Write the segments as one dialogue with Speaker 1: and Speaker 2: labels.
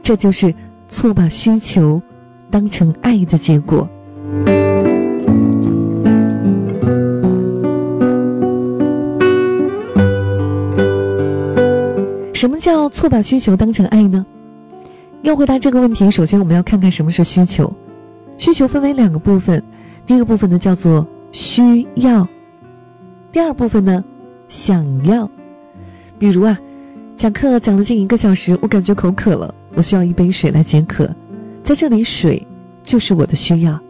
Speaker 1: 这就是错把需求当成爱的结果。什么叫错把需求当成爱呢？要回答这个问题，首先我们要看看什么是需求。需求分为2个部分，第一个部分呢叫做需要，第二部分呢想要。比如讲课讲了近1个小时，我感觉口渴了，我需要一杯水来解渴，在这里水就是我的需要。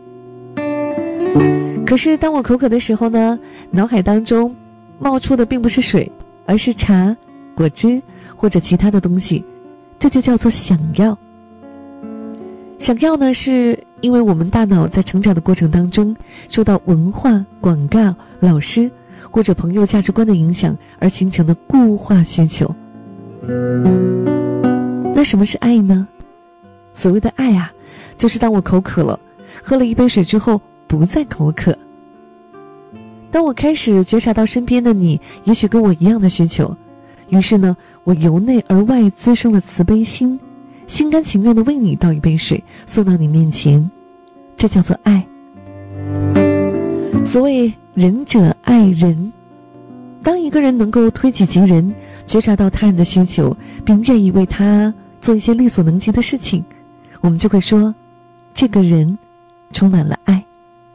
Speaker 1: 可是当我口渴的时候呢，脑海当中冒出的并不是水，而是茶、果汁或者其他的东西，这就叫做想要。想要呢，是因为我们大脑在成长的过程当中受到文化、广告、老师或者朋友价值观的影响而形成的固化需求。那什么是爱呢？所谓的爱就是当我口渴了，喝了一杯水之后不再口渴。当我开始觉察到身边的你也许跟我一样的需求，于是呢，我由内而外滋生了慈悲心，心甘情愿地为你倒一杯水送到你面前，这叫做爱。所谓仁者爱人，当一个人能够推己及人，觉察到他人的需求，并愿意为他做一些力所能及的事情，我们就会说这个人充满了爱。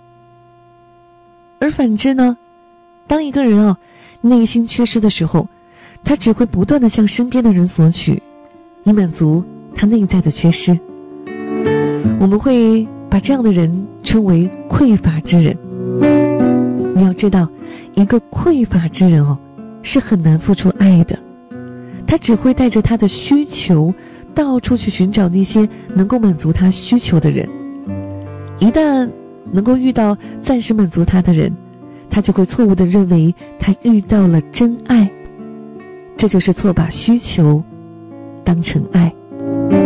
Speaker 1: 而反之呢，当一个人内心缺失的时候，他只会不断地向身边的人索取，以满足他内在的缺失。我们会把这样的人称为匮乏之人。你要知道，一个匮乏之人是很难付出爱的，他只会带着他的需求到处去寻找那些能够满足他需求的人。一旦能够遇到暂时满足他的人，他就会错误地认为他遇到了真爱，这就是错把需求当成爱。